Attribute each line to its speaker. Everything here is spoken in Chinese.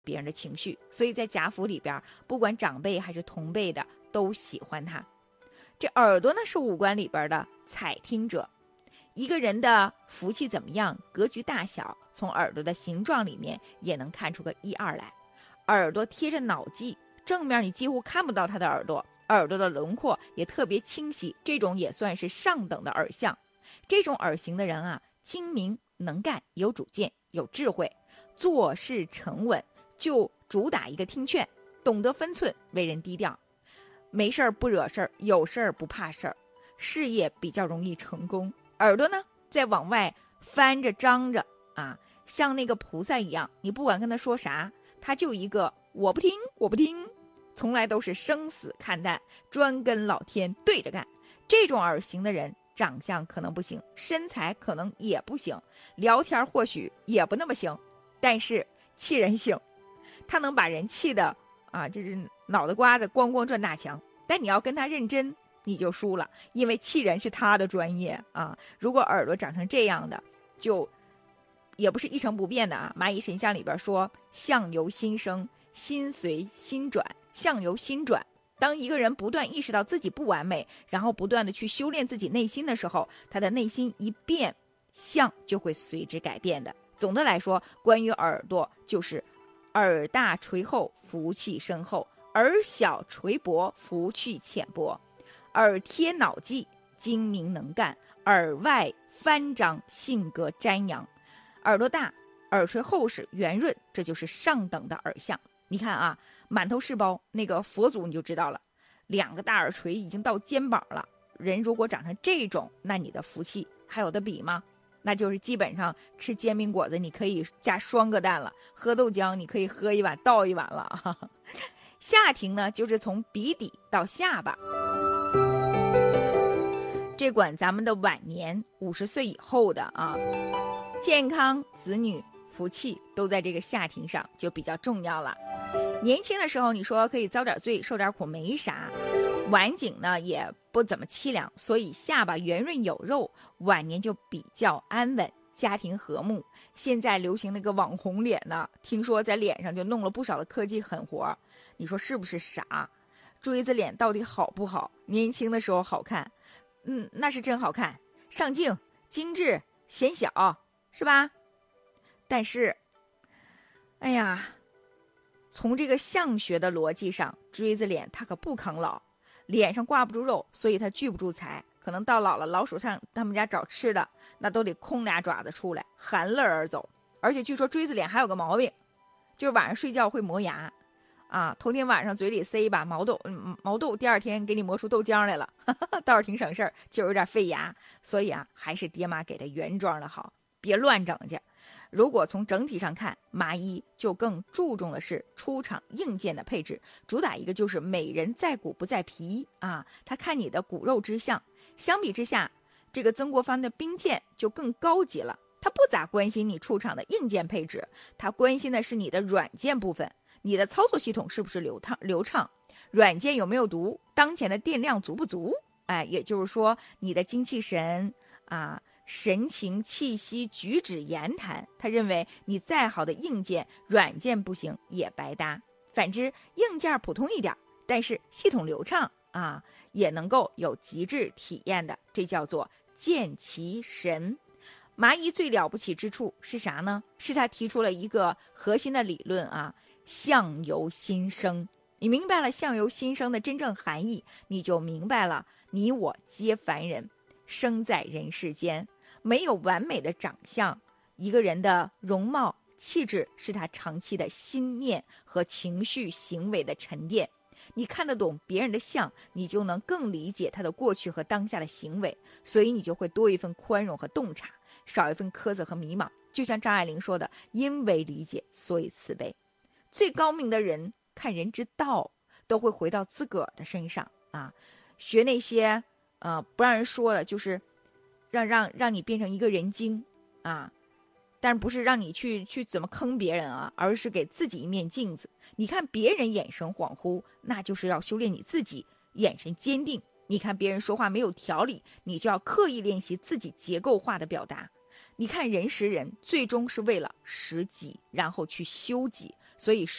Speaker 1: 别人的情绪，所以在贾府里边，不管长辈还是同辈的都喜欢他。这耳朵呢是五官里边的采听者，一个人的福气怎么样，格局大小，从耳朵的形状里面也能看出个一二来。耳朵贴着脑际，正面你几乎看不到他的耳朵，耳朵的轮廓也特别清晰，这种也算是上等的耳相。这种耳型的人啊，精明能干，有主见，有智慧，做事沉稳，就主打一个听劝，懂得分寸，为人低调，没事儿不惹事儿，有事儿不怕事儿，事业比较容易成功。耳朵呢在往外翻着张着啊，像那个菩萨一样，你不管跟他说啥，他就一个我不听我不听，从来都是生死看淡，专跟老天对着干。这种耳型的人长相可能不行，身材可能也不行，聊天或许也不那么行，但是气人行，他能把人气的啊，这是脑袋瓜子咣咣转大墙。但你要跟他认真，你就输了，因为气人是他的专业啊。如果耳朵长成这样的，就也不是一成不变的啊。蚂蚁神相里边说，相由心生，心随心转，相由心转。当一个人不断意识到自己不完美，然后不断的去修炼自己内心的时候，他的内心一变，相就会随之改变的。总的来说，关于耳朵就是耳大垂厚，福气深厚；耳小垂薄，福气浅薄；耳贴脑际，精明能干；耳外翻张，性格瞻扬。耳朵大，耳垂厚实圆润，这就是上等的耳相。你看啊，满头是包那个佛祖你就知道了，两个大耳垂已经到肩膀了。人如果长成这种，那你的福气还有的比吗？那就是基本上吃煎饼果子你可以加双个蛋了，喝豆浆你可以喝一碗倒一碗了。下庭呢，就是从鼻底到下巴，这管咱们的晚年50岁以后的啊，健康、子女、福气都在这个下庭上，就比较重要了。年轻的时候你说可以遭点罪受点苦没啥，晚景呢也不怎么凄凉，所以下巴圆润有肉，晚年就比较安稳，家庭和睦。现在流行那个网红脸呢，听说在脸上就弄了不少的科技狠活，你说是不是傻？锥子脸到底好不好？年轻的时候好看，那是真好看，上镜、精致、显小，是吧？但是，哎呀，从这个相学的逻辑上，锥子脸它可不抗老，脸上挂不住肉，所以它聚不住财。可能到老了，老鼠上他们家找吃的，那都得空俩爪子出来，含泪而走。而且据说锥子脸还有个毛病，就是晚上睡觉会磨牙啊。头天晚上嘴里塞一把毛豆，第二天给你磨出豆浆来了，倒是挺省事儿，就有点费牙。所以啊，还是爹妈给的原装的好，别乱整去。如果从整体上看，麻衣就更注重的是出场硬件的配置，主打一个就是美人在骨不在皮啊，他看你的骨肉之相。相比之下，这个曾国藩的兵谏就更高级了，他不咋关心你出场的硬件配置，他关心的是你的软件部分，你的操作系统是不是流畅，软件有没有毒，当前的电量足不足，也就是说你的精气神啊，神情气息举止言谈，他认为你再好的硬件软件不行也白搭。反之，硬件普通一点，但是系统流畅啊，也能够有极致体验的，这叫做见其神。麻衣最了不起之处是啥呢？是他提出了一个核心的理论啊，相由心生。你明白了相由心生的真正含义，你就明白了你我皆凡人，生在人世间，没有完美的长相，一个人的容貌气质是他长期的心念和情绪行为的沉淀。你看得懂别人的相，你就能更理解他的过去和当下的行为，所以你就会多一份宽容和洞察，少一份苛责和迷茫。就像张爱玲说的，因为理解所以慈悲。最高明的人看人之道，都会回到自个儿的身上啊，学那些不让人说的，就是让你变成一个人精啊，但不是让你去怎么坑别人啊，而是给自己一面镜子。你看别人眼神恍惚，那就是要修炼你自己眼神坚定。你看别人说话没有条理，你就要刻意练习自己结构化的表达。你看人识人，最终是为了识己，然后去修己。 所以